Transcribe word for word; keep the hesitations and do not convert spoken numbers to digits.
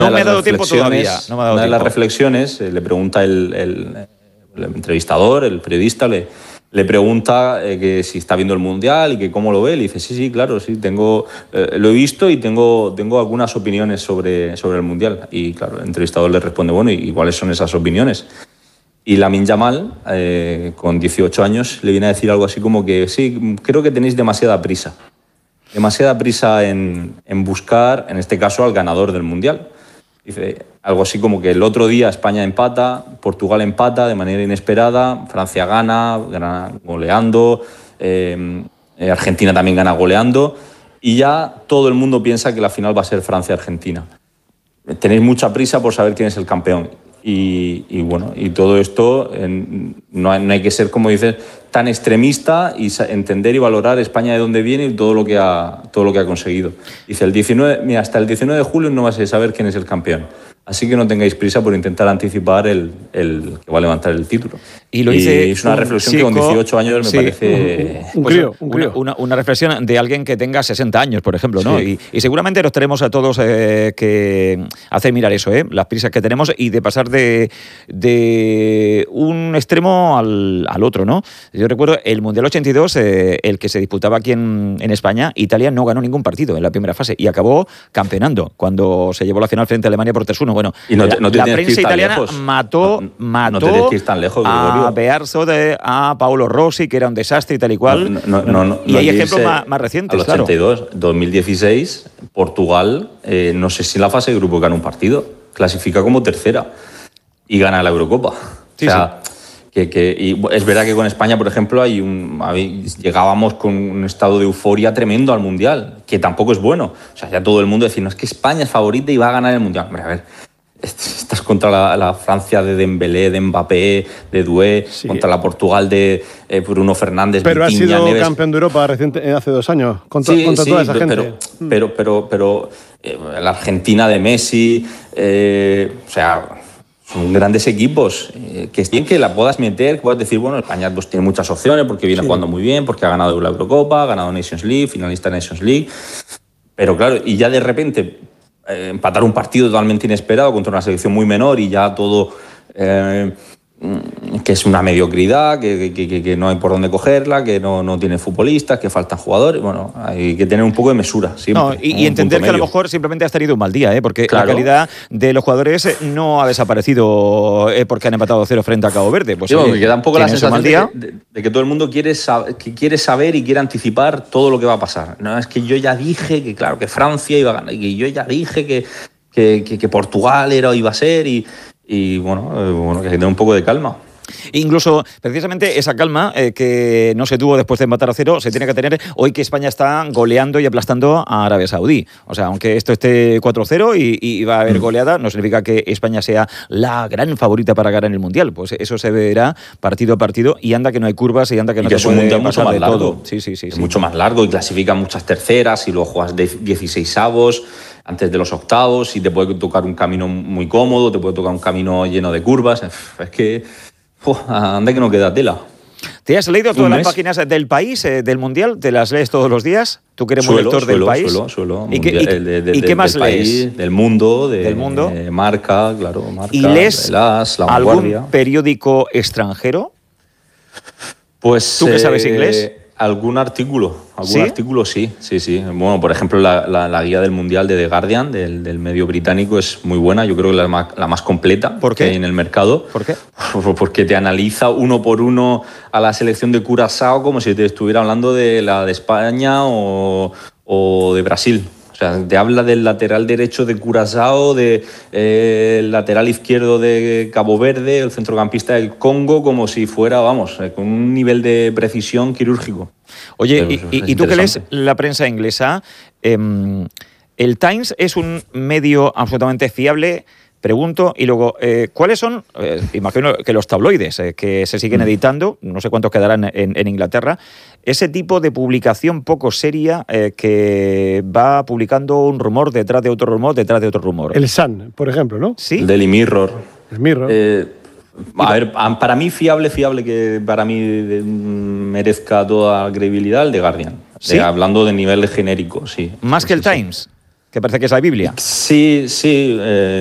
No me ha dado tiempo todavía. No me ha dado una de tiempo. las reflexiones, eh, le pregunta el, el, el entrevistador, el periodista, le, le pregunta eh, que si está viendo el Mundial y que cómo lo ve. Le dice, sí, sí, claro, sí, tengo, eh, lo he visto y tengo, tengo algunas opiniones sobre, sobre el Mundial. Y claro, el entrevistador le responde, bueno, ¿y cuáles son esas opiniones? Y Lamine Yamal, eh, con dieciocho años, le viene a decir algo así como que sí, creo que tenéis demasiada prisa. Demasiada prisa en, en buscar, en este caso, al ganador del Mundial. Dice algo así como que el otro día España empata, Portugal empata de manera inesperada, Francia gana, gana goleando, eh, Argentina también gana goleando, y ya todo el mundo piensa que la final va a ser Francia-Argentina. Tenéis mucha prisa por saber quién es el campeón. Y, y bueno, y todo esto, en, no, hay, no hay que ser, como dices, tan extremista y entender y valorar España de dónde viene y todo lo que ha, todo lo que ha conseguido. Dice, el diecinueve, mira, hasta el diecinueve de julio no vas a saber quién es el campeón. Así que no tengáis prisa por intentar anticipar el, el que va a levantar el título. Y lo dice y es una un reflexión chico, que con dieciocho años me sí, parece... Un pues crío, un una, crío. una, una reflexión de alguien que tenga sesenta años, por ejemplo, ¿no? Sí. Y, y seguramente nos tenemos a todos eh, que hacer mirar eso, ¿eh? Las prisas que tenemos y de pasar de, de un extremo al, al otro, ¿no? Yo recuerdo el Mundial ochenta y dos, eh, el que se disputaba aquí en, en España, Italia no ganó ningún partido en la primera fase y acabó campeonando cuando se llevó la final frente a Alemania por tres uno. Bueno, Y no te- la, no te la tienes que ir prensa tan italiana lejos. mató, No- no mató te tienes que ir tan lejos, a Gregorio. Bearzo, de, a Paolo Rossi, que era un desastre y tal y cual. No, no, no, no, y no hay hay que ejemplos irse más, más recientes, al claro. ochenta y dos, dos mil dieciséis, Portugal, eh, no sé si en la fase de grupo gana un partido, clasifica como tercera y gana la Eurocopa. Sí, o sea, que, que, y es verdad que con España, por ejemplo, hay un, hay- llegábamos con un estado de euforia tremendo al Mundial, que tampoco es bueno. O sea, ya todo el mundo decía, no, es que España es favorita y va a ganar el Mundial. Hombre, a ver, estás contra la, la Francia de Dembélé, de Mbappé, de Doué, Sí. contra la Portugal de eh, Bruno Fernández, Pero ha Vitinha, sido Neves. campeón de Europa reciente, eh, hace dos años, contra, Sí, contra sí, toda esa gente. pero, pero, pero, pero eh, la Argentina de Messi, eh, o sea, son grandes equipos, eh, que bien que la puedas meter, que puedas decir, bueno, España pues, tiene muchas opciones porque viene Sí. jugando muy bien, porque ha ganado la Eurocopa, ha ganado Nations League, finalista de Nations League, pero claro, y ya de repente eh, empatar un partido totalmente inesperado contra una selección muy menor y ya todo... eh, que es una mediocridad, que, que, que, que no hay por dónde cogerla, que no, no tiene futbolistas, que faltan jugadores. Bueno, hay que tener un poco de mesura siempre. No, y, y un entender punto que a lo medio. mejor simplemente has tenido un mal día, ¿eh? Porque Claro. la calidad de los jugadores eh, no ha desaparecido eh, porque han empatado cero frente a Cabo Verde. Pues, Sí, bueno, oye, me queda un poco la tienen su mal sensación día. de, de- de que todo el mundo quiere, sab- que quiere saber y quiere anticipar todo lo que va a pasar. No, es que yo ya dije que, claro, que Francia iba a ganar, y que yo ya dije que, que, que- que Portugal era o iba a ser, y, y bueno, eh, bueno, que hay que tener un poco de calma. Incluso, precisamente, esa calma eh, que no se tuvo después de empatar a cero, se tiene que tener hoy que España está goleando y aplastando a Arabia Saudí. O sea, aunque esto esté cuatro cero y, y va a haber goleada, no significa que España sea la gran favorita para ganar el Mundial. Pues eso se verá partido a partido y anda que no hay curvas y anda que Y no que te es un puede mundial mucho pasar más de largo. todo. Sí, sí, sí. Es sí. mucho más largo y clasifican muchas terceras y luego juegas de dieciséis avos antes de los octavos y te puede tocar un camino muy cómodo, te puede tocar un camino lleno de curvas. Es que uf, anda que no queda tela. ¿Te has leído todas Un las mes. páginas del País, eh, del Mundial? ¿Te las lees todos los días? ¿Tú que eres muy Suelo, lector del suelo, País? suelo, suelo. ¿Y qué, Mundial- y- el de- de- y qué del más lees? País, del mundo, de, ¿Del Mundo? de Marca, claro, Marca, ¿Y lees el As, La algún Vanguardia. periódico extranjero? Pues, ¿Tú que sabes inglés? Algún artículo, algún ¿Sí? artículo sí, sí, sí. Bueno, por ejemplo, la, la- la guía del Mundial de The Guardian, del, del medio británico, es muy buena. Yo creo que la más, la más completa ¿Por qué? que hay en el mercado. ¿Por qué? Porque te analiza uno por uno a la selección de Curazao como si te estuviera hablando de la de España o, o de Brasil. O sea, te habla del lateral derecho de Curazao, del de, eh, lateral izquierdo de Cabo Verde, el centrocampista del Congo, como si fuera, vamos, eh, con un nivel de precisión quirúrgico. Oye, Pero y, eso y- es y tú que lees interesante. la prensa inglesa, eh, ¿el Times es un medio absolutamente fiable? Pregunto, y luego, eh, ¿cuáles son, eh, imagino que los tabloides eh, que se siguen editando, no sé cuántos quedarán en, en Inglaterra, ese tipo de publicación poco seria eh, que va publicando un rumor detrás de otro rumor, detrás de otro rumor? El Sun, por ejemplo, ¿no? ¿Sí? El Daily Mirror. El Mirror. Eh, a ver, a- para mí fiable, fiable que para mí de- merezca toda credibilidad, el de Guardian. ¿Sí? De- hablando de nivel genérico, sí. ¿Más Sí, que el sí, sí. Times? que parece que es la Biblia. Sí, sí. Eh,